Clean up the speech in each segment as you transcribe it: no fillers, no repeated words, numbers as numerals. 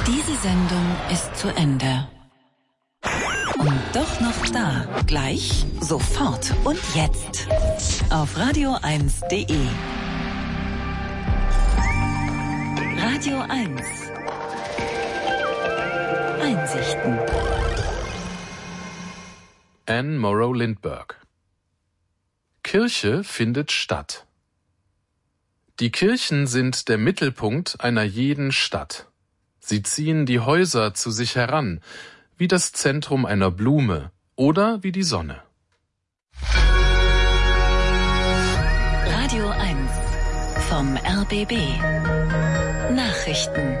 Diese Sendung ist zu Ende. Und doch noch da. Gleich, sofort und jetzt. Auf radio1.de. Radio 1. Einsichten. Anne Morrow Lindbergh. Kirche findet statt. Die Kirchen sind der Mittelpunkt einer jeden Stadt. Sie ziehen die Häuser zu sich heran, wie das Zentrum einer Blume oder wie die Sonne. Radio 1 vom RBB. Nachrichten.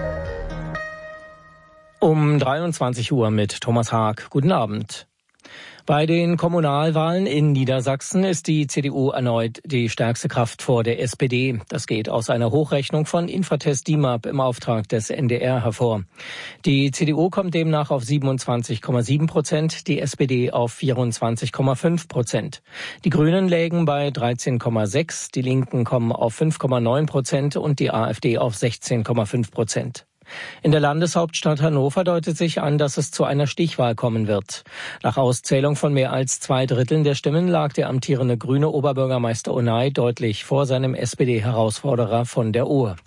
Um 23 Uhr mit Thomas Haag. Guten Abend. Bei den Kommunalwahlen in Niedersachsen ist die CDU erneut die stärkste Kraft vor der SPD. Das geht aus einer Hochrechnung von Infratest DIMAP im Auftrag des NDR hervor. Die CDU kommt demnach auf 27,7%, die SPD auf 24,5%. Die Grünen lägen bei 13,6%, die Linken kommen auf 5,9% und die AfD auf 16,5%. In der Landeshauptstadt Hannover deutet sich an, dass es zu einer Stichwahl kommen wird. Nach Auszählung von mehr als 2/3 der Stimmen lag der amtierende grüne Oberbürgermeister Onay deutlich vor seinem SPD-Herausforderer von der Ohe.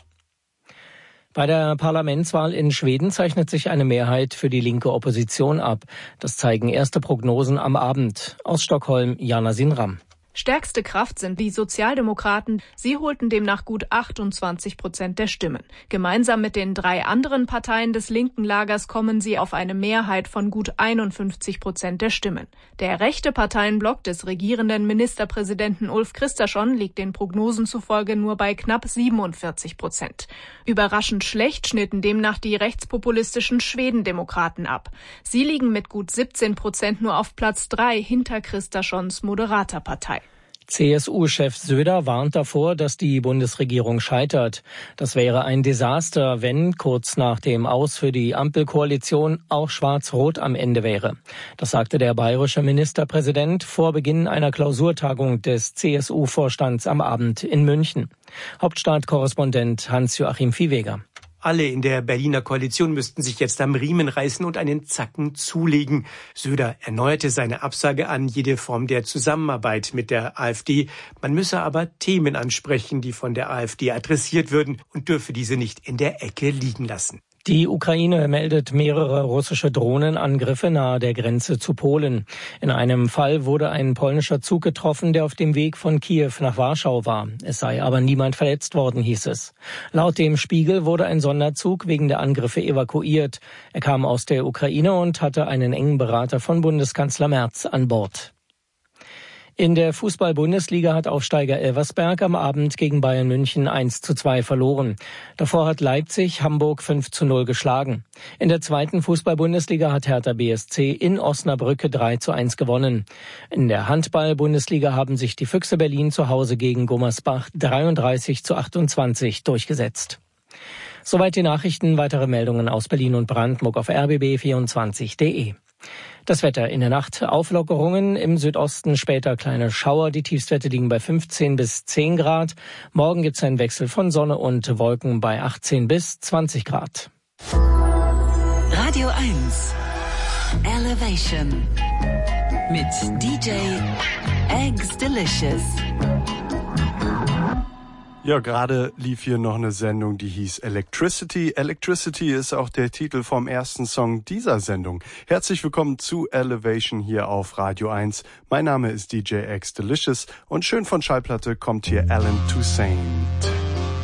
Bei der Parlamentswahl in Schweden zeichnet sich eine Mehrheit für die linke Opposition ab. Das zeigen erste Prognosen am Abend. Aus Stockholm, Jana Sinram. Stärkste Kraft sind die Sozialdemokraten. Sie holten demnach gut 28% der Stimmen. Gemeinsam mit den 3 anderen Parteien des linken Lagers kommen sie auf eine Mehrheit von gut 51% der Stimmen. Der rechte Parteienblock des regierenden Ministerpräsidenten Ulf Kristersson liegt den Prognosen zufolge nur bei knapp 47%. Überraschend schlecht schnitten demnach die rechtspopulistischen Schwedendemokraten ab. Sie liegen mit gut 17% nur auf Platz 3 hinter Kristerssons Moderaterpartei. CSU-Chef Söder warnt davor, dass die Bundesregierung scheitert. Das wäre ein Desaster, wenn kurz nach dem Aus für die Ampelkoalition auch Schwarz-Rot am Ende wäre. Das sagte der bayerische Ministerpräsident vor Beginn einer Klausurtagung des CSU-Vorstands am Abend in München. Hauptstadtkorrespondent Hans-Joachim Viehweger. Alle in der Berliner Koalition müssten sich jetzt am Riemen reißen und einen Zacken zulegen. Söder erneuerte seine Absage an jede Form der Zusammenarbeit mit der AfD. Man müsse aber Themen ansprechen, die von der AfD adressiert würden, und dürfe diese nicht in der Ecke liegen lassen. Die Ukraine meldet mehrere russische Drohnenangriffe nahe der Grenze zu Polen. In einem Fall wurde ein polnischer Zug getroffen, der auf dem Weg von Kiew nach Warschau war. Es sei aber niemand verletzt worden, hieß es. Laut dem Spiegel wurde ein Sonderzug wegen der Angriffe evakuiert. Er kam aus der Ukraine und hatte einen engen Berater von Bundeskanzler Merz an Bord. In der Fußball-Bundesliga hat Aufsteiger Elversberg am Abend gegen Bayern München 1:2 verloren. Davor hat Leipzig Hamburg 5:0 geschlagen. In der zweiten Fußball-Bundesliga hat Hertha BSC in Osnabrücke 3:1 gewonnen. In der Handball-Bundesliga haben sich die Füchse Berlin zu Hause gegen Gummersbach 33:28 durchgesetzt. Soweit die Nachrichten. Weitere Meldungen aus Berlin und Brandenburg auf rbb24.de. Das Wetter in der Nacht: Auflockerungen, im Südosten später kleine Schauer. Die Tiefstwerte liegen bei 15 bis 10 Grad. Morgen gibt es einen Wechsel von Sonne und Wolken bei 18 bis 20 Grad. Radio 1 Elevation mit DJ Eggs Delicious. Ja, gerade lief hier noch eine Sendung, die hieß Electricity. Electricity ist auch der Titel vom ersten Song dieser Sendung. Herzlich willkommen zu Elevation hier auf Radio 1. Mein Name ist DJ X Delicious und schön von Schallplatte kommt hier Alan Toussaint.